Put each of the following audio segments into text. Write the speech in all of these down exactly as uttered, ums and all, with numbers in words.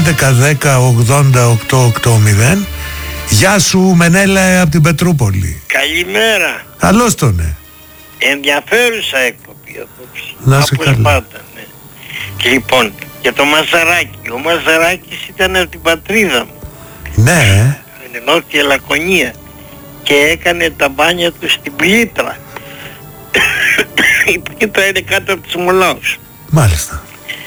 έντεκα δέκα ογδόντα οκτώ ογδόντα. Γεια σου Μενέλα από την Πετρούπολη. Καλημέρα. Καλώς τον. Ενδιαφέρουσα εκπομπή απόψε. Να σε καλά. Πάντα, ναι. Λοιπόν, για το Μαζαράκι. Ο Μαζαράκης ήταν από την πατρίδα μου. Ναι. Στην Νότια Λακωνία. Και έκανε τα μπάνια του στην Πλήτρα. Η Πλήτρα είναι κάτω από τους Μολάους. Μάλιστα.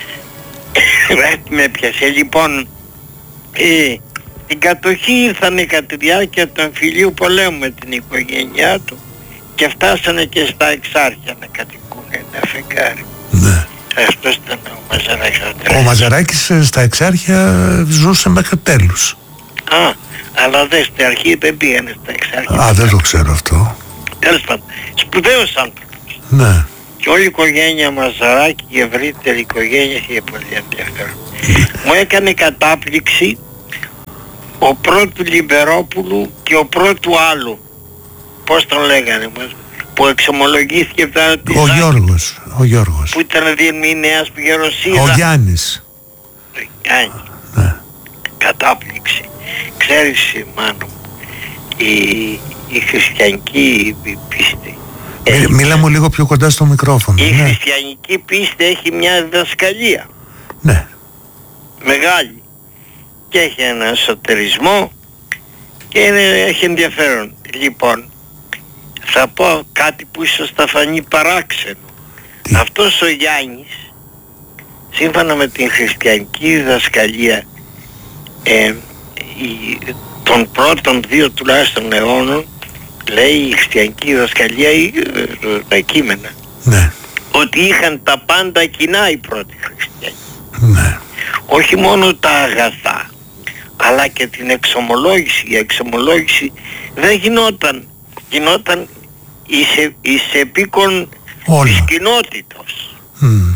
Με έπιασε. Λοιπόν, ε, στην κατοχή ήρθανε κατά τη διάρκεια του εμφυλίου πολέμου με την οικογένειά του και φτάσανε και στα Εξάρχεια να κατοικούν ένα φεγγάρι. Ναι. Αυτός ήταν ο Μαζαράκης. Ο Μαζαράκης στα Εξάρχεια ζούσε μέχρι τέλους. Α, αλλά δε στην αρχή δεν πήγανε στα Εξάρχεια. Α, δεν το ξέρω αυτό. Τέλος πάντων, σπουδαίος άνθρωπος. Ναι. Και όλη η οικογένεια Μαζαράκη, η ευρύτερη οικογένεια, είχε πολύ ενδιαφέρον. Μου έκανε κατάπληξη ο πρώτου Λιμπερόπουλου και ο πρώτου άλλου. Πώς τον λέγανε μας, που εξομολογήθηκε από τα Ο Γιώργος. Ο Γιώργος. που ήταν διερμηνέας που Γεροσίδα. Ο Γιάννης. Ο Γιάννης. Ναι. Κατάπληξη. Ξέρεις, μάνο μου, η, η χριστιανική πίστη. Μι, μίλα μου λίγο πιο κοντά στο μικρόφωνο. Η Ναι. χριστιανική πίστη έχει μια διδασκαλία Ναι. μεγάλη και έχει ένα εσωτερισμό και είναι, έχει ενδιαφέρον. Λοιπόν, θα πω κάτι που ίσως θα φανεί παράξενο. Τι? Αυτός ο Γιάννης, σύμφωνα με την χριστιανική διδασκαλία ε, η, των πρώτων δύο τουλάχιστον αιώνων, λέει η χριστιανική διδασκαλία ή ε, τα κείμενα, Ναι. ότι είχαν τα πάντα κοινά οι πρώτοι χριστιανοί. Ναι. Όχι μόνο τα αγαθά, αλλά και την εξομολόγηση. Η εξομολόγηση δεν γινόταν, γινόταν εις, εις επίκον της κοινότητος. Mm.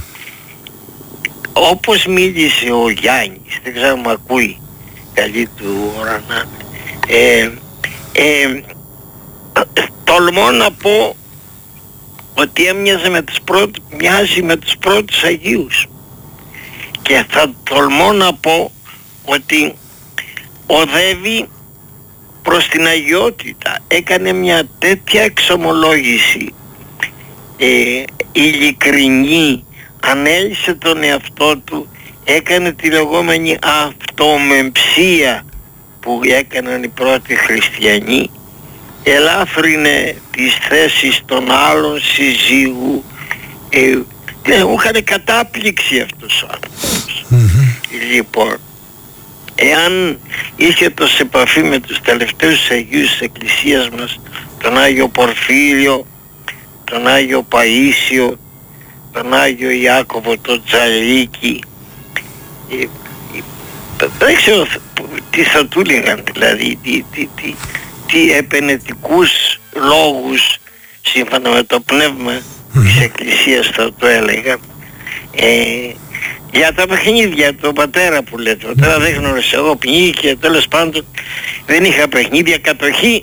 Όπως μίλησε ο Γιάννης, δεν ξέρω μου ακούει, καλή του ώρα να ε, ε, τολμώ να πω ότι έμοιαζε με τους πρώτους, μοιάζει με τους πρώτους Αγίους. Και θα τολμώ να πω ότι οδεύει προς την αγιότητα. Έκανε μια τέτοια εξομολόγηση ε, ειλικρινή, ανέλυσε τον εαυτό του, έκανε τη λεγόμενη αυτομεμψία που έκαναν οι πρώτοι χριστιανοί, ελάφρυνε τις θέσεις των άλλων συζύγου. ε, Ναι, μου είχαν κατάπληξη αυτός ο άνθρωπος. Mm-hmm. Λοιπόν, εάν είχετε σε επαφή με τους τελευταίους Αγίους της Εκκλησίας μας, τον Άγιο Πορφύριο, τον Άγιο Παΐσιο, τον Άγιο Ιάκωβο τον Τζαλίκη, ε, ε, δεν ξέρω τι θα του λέγαν, δηλαδή τι, τι, τι, τι επενετικούς λόγους σύμφωνα με το πνεύμα της Εκκλησίας θα το έλεγα, ε, για τα παιχνίδια, τον πατέρα που λέτε. Ο πατέρα δεν γνώρισε, εγώ πνίγηκε, τέλος πάντων δεν είχα παιχνίδια, κατοχή.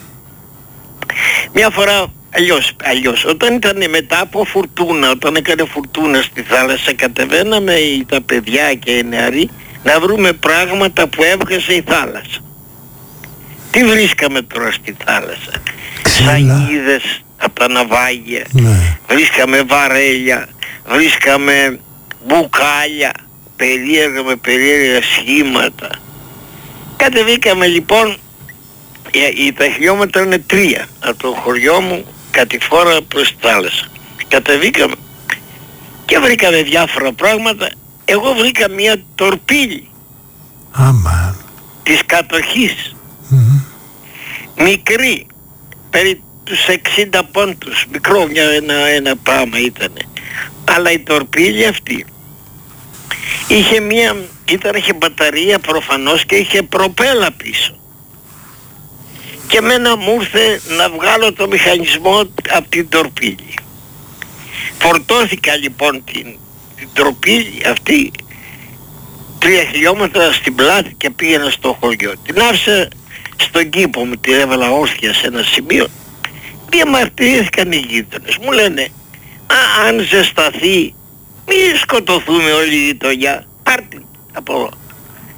Μια φορά αλλιώς, αλλιώς, όταν ήταν μετά από φουρτούνα, όταν έκανε φουρτούνα στη θάλασσα, κατεβαίναμε τα παιδιά και οι νεαροί να βρούμε πράγματα που έβγαζε η θάλασσα. Τι βρίσκαμε τώρα στη θάλασσα? Σαγίδες από τα ναυάγια, ναι. Βρίσκαμε βαρέλια, βρίσκαμε μπουκάλια, περίεργα με περίεργα σχήματα. Κατεβήκαμε λοιπόν, τα χιλιόμετρα είναι τρία από το χωριό μου κατηφόρα προς τη θάλασσα. Κατεβήκαμε και βρήκαμε διάφορα πράγματα. Εγώ βρήκα μια τορπίλη Άμα. της κατοχής, Mm-hmm. μικρή, περί τους εξήντα πόντους, μικρό μια, ένα, ένα πράγμα ήτανε. Αλλά η τορπίλη αυτή είχε μια, ήταν, είχε μπαταρία προφανώς και είχε προπέλα πίσω. Και εμένα μου ήρθε να βγάλω το μηχανισμό από την τορπίλη. Φορτώθηκα λοιπόν την, την τορπίλη αυτή τρία χιλιόμετρα στην πλάτη και πήγαινα στο χωριό. Την άφησα στον κήπο μου, την έβαλα όρθια σε ένα σημείο. Διαμαρτυρήθηκαν οι γείτονες. Μου λένε, α, αν ζεσταθεί, μη σκοτωθούμε όλη η γειτονιά. Πάρτε από εδώ.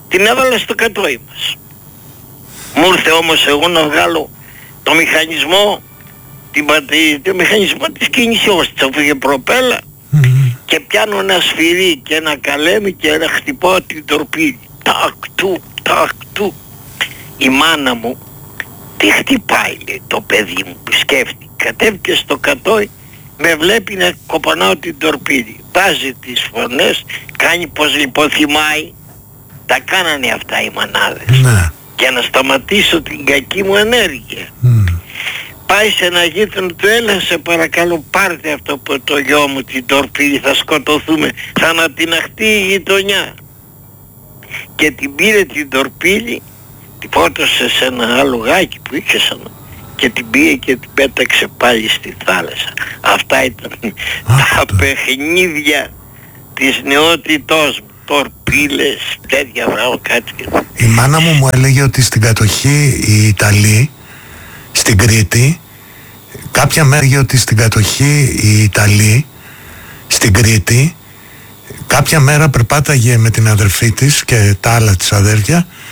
την έβαλε στο κατόι μας. Μου ήρθε όμως εγώ να βγάλω το μηχανισμό, την, το μηχανισμό της κίνησης της, αφού είχε προπέλα, mm-hmm. και πιάνω ένα σφυρί και ένα καλέμι και ένα χτυπάω την τορπίλη. Τακ του, τακ του. Η μάνα μου, τι χτυπάει, λέει, το παιδί μου, που σκέφτηκε. Κατέβηκε στο κατόι, με βλέπει να κοπανάω την τορπίλη. Βάζει τις φωνές, κάνει πως λιποθυμάει. Τα κάνανε αυτά οι μανάδες. Ναι. Για να σταματήσω την κακή μου ενέργεια. Mm. Πάει σε ένα γείτονο του, έλα σε παρακαλώ πάρτε αυτό από το γιο μου την τορπίλη, θα σκοτωθούμε, θα ανατιναχτεί η γειτονιά. Και την πήρε την τορπίλη, την πότωσε σε ένα άλλο γάκι που είχε σαν, και την πήγε και την πέταξε πάλι στη θάλασσα. Αυτά ήταν τα παιχνίδια της νεότητός μου. Τορπίλες, τέτοια πράγματα, κάτι. Η μάνα μου μου έλεγε ότι στην κατοχή οι Ιταλοί, στην Κρήτη, κάποια μέρα έλεγε ότι στην κατοχή οι Ιταλοί, στην Κρήτη, κάποια μέρα περπάταγε με την αδερφή της και τα άλλα της αδέρφια